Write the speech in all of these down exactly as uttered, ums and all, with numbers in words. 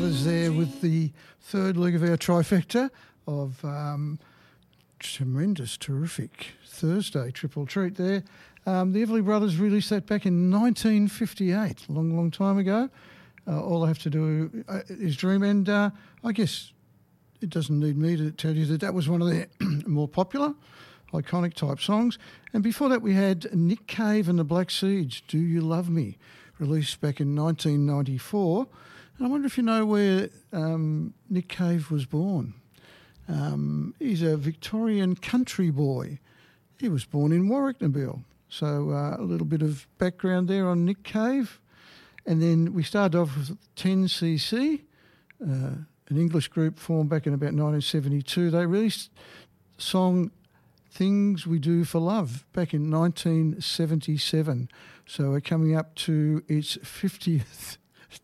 Is there with the third leg of our trifecta of um, tremendous, terrific Thursday triple treat there. Um, the Everly Brothers released that back in nineteen fifty-eight, a long, long time ago. Uh, all I have to do uh, is dream, and uh, I guess it doesn't need me to tell you that that was one of their more popular, iconic type songs. And before that we had Nick Cave and the Black Seeds, Do You Love Me, released back in nineteen ninety-four. And I wonder if you know where um, Nick Cave was born. Um, he's a Victorian country boy. He was born in Warwicknabeal. So uh, a little bit of background there on Nick Cave. And then we started off with ten C C, uh, an English group formed back in about nineteen seventy-two. They released the song Things We Do for Love back in nineteen seventy-seven. So we're coming up to its fiftieth.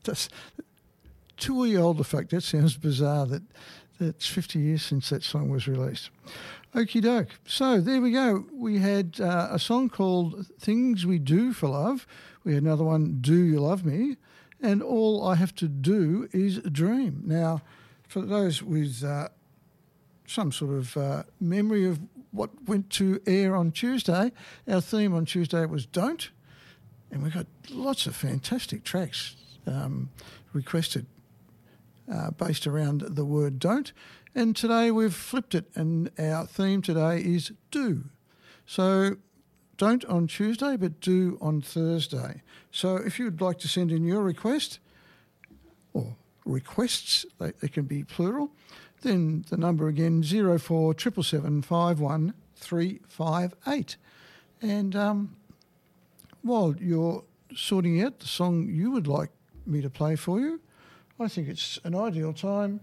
To the older folk, that sounds bizarre that that's fifty years since that song was released. Okie doke. So there we go. We had uh, a song called Things We Do for Love. We had another one, Do You Love Me? And All I Have to Do Is Dream. Now, for those with uh, some sort of uh, memory of what went to air on Tuesday, our theme on Tuesday was Don't. And we got lots of fantastic tracks um, requested. Uh, based around the word don't. And today we've flipped it, and our theme today is do. So don't on Tuesday, but do on Thursday. So if you would like to send in your request, or requests, they, they can be plural, then the number again, zero four seven seven five one three five eight. And um, while you're sorting out the song you would like me to play for you, I think it's an ideal time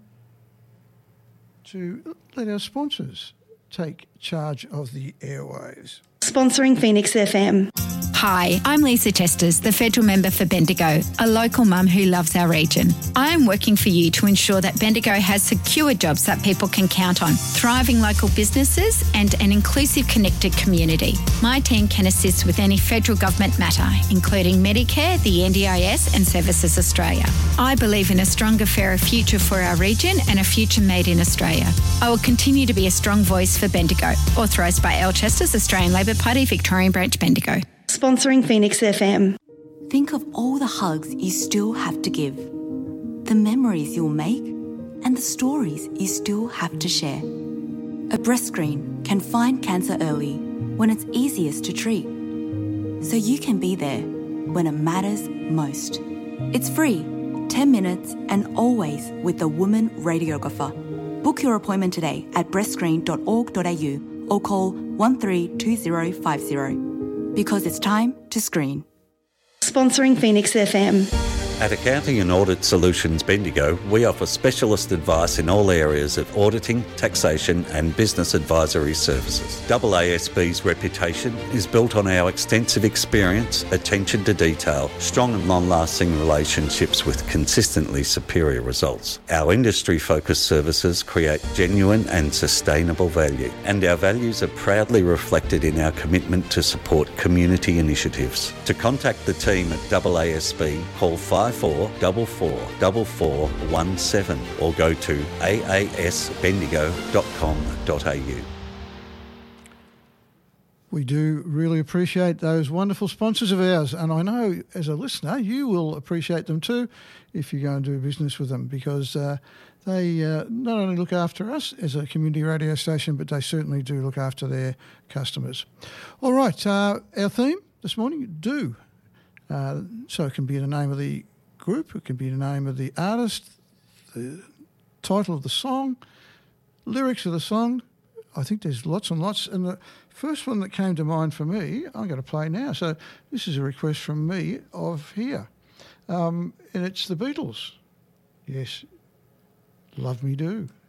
to let our sponsors take charge of the airwaves. Sponsoring Phoenix F M. Hi, I'm Lisa Testers, the federal member for Bendigo, a local mum who loves our region. I am working for you to ensure that Bendigo has secure jobs that people can count on, thriving local businesses and an inclusive, connected community. My team can assist with any federal government matter, including Medicare, the N D I S and Services Australia. I believe in a stronger, fairer future for our region and a future made in Australia. I will continue to be a strong voice for Bendigo. Authorised by Alchester's Australian Labor Party, Victorian Branch, Bendigo. Sponsoring Phoenix F M. Think of all the hugs you still have to give, the memories you'll make, and the stories you still have to share. A breast screen can find cancer early when it's easiest to treat, so you can be there when it matters most. It's free, ten minutes, and always with a woman radiographer. Book your appointment today at breast screen dot org dot a u or call one three two zero five zero. Because it's time to screen. Sponsoring Phoenix F M. At Accounting and Audit Solutions Bendigo, we offer specialist advice in all areas of auditing, taxation and business advisory services. A A S B's reputation is built on our extensive experience, attention to detail, strong and long-lasting relationships with consistently superior results. Our industry-focused services create genuine and sustainable value, and our values are proudly reflected in our commitment to support community initiatives. To contact the team at A A S B, call five four four four four four one seven or go to a a s bendigo dot com dot a u. We do really appreciate those wonderful sponsors of ours, and I know as a listener you will appreciate them too if you go and do business with them, because uh, they uh, not only look after us as a community radio station, but they certainly do look after their customers. All right, uh, our theme this morning, do. Uh, so it can be the name of the group, it can be the name of the artist, the title of the song, lyrics of the song. I think there's lots and lots. And the first one that came to mind for me, I'm going to play now. So this is a request from me of here. Um, and it's the Beatles. Yes, Love Me Do.